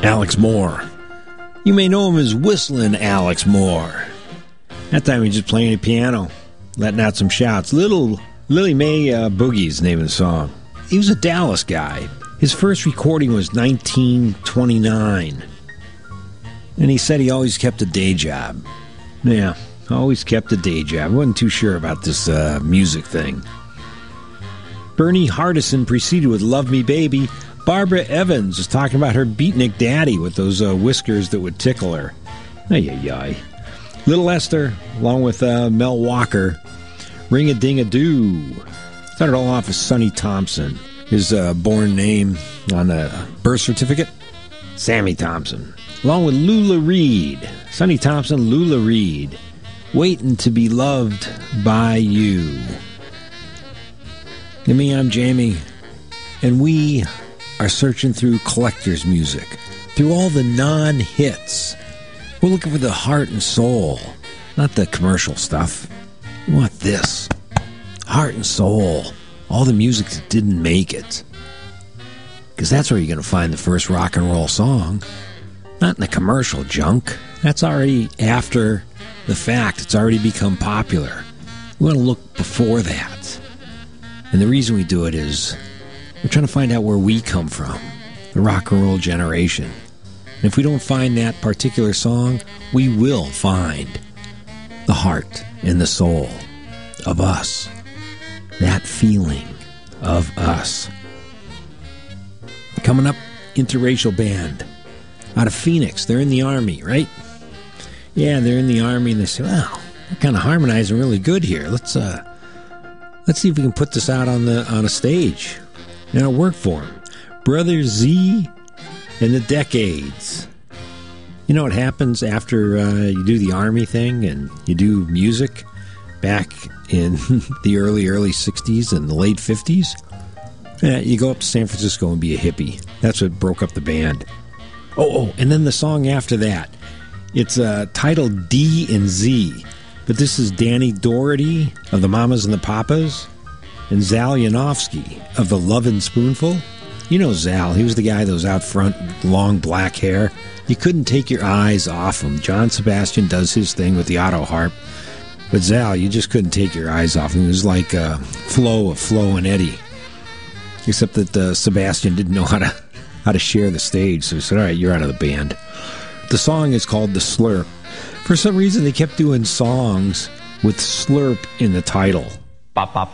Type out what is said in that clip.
Alex Moore. You may know him as Whistling Alex Moore. That time he was just playing the piano, letting out some shouts. Little Lily Mae Boogie's the name of the song. He was a Dallas guy. His first recording was 1929. And he said he always kept a day job. Yeah, always kept a day job. Wasn't too sure about this music thing. Bernie Hardison preceded with Love Me Baby. Barbara Evans is talking about her beatnik daddy with those whiskers that would tickle her. Ay-ay-ay. Little Esther, along with Mel Walker. Ring-a-ding-a-doo. Started all off as Sonny Thompson. His born name on the birth certificate, Sammy Thompson. Along with Lula Reed. Sonny Thompson, Lula Reed. Waiting to be loved by you. And me, I'm Jamie. And we are searching through collector's music. Through all the non-hits. We're looking for the heart and soul. Not the commercial stuff. We want this. Heart and soul. All the music that didn't make it. Because that's where you're going to find the first rock and roll song. Not in the commercial junk. That's already after the fact. It's already become popular. We want to look before that. And the reason we do it is we're trying to find out where we come from. The rock and roll generation. And if we don't find that particular song, we will find the heart and the soul of us. That feeling of us. Coming up, interracial band out of Phoenix. They're in the Army, right? Yeah, they're in the Army, and they say, "Wow, we're kind of harmonizing really good here. Let's see if we can put this out on a stage." And it'll work for them. Brother Z and the Decades. You know what happens after you do the Army thing and you do music back in the early 60s and the late 50s? You go up to San Francisco and be a hippie. That's what broke up the band. Oh, and then the song after that. It's titled D and Z. But this is Danny Doherty of the Mamas and the Papas and Zal Yanofsky of the Lovin' Spoonful. You know Zal. He was the guy that was out front, long black hair. You couldn't take your eyes off him. John Sebastian does his thing with the auto harp. But Zal, you just couldn't take your eyes off him. He was like Flo of Flo and Eddie. Except that Sebastian didn't know how to share the stage. So he said, all right, you're out of the band. The song is called The Slurp. For some reason, they kept doing songs with slurp in the title. Bop, bop.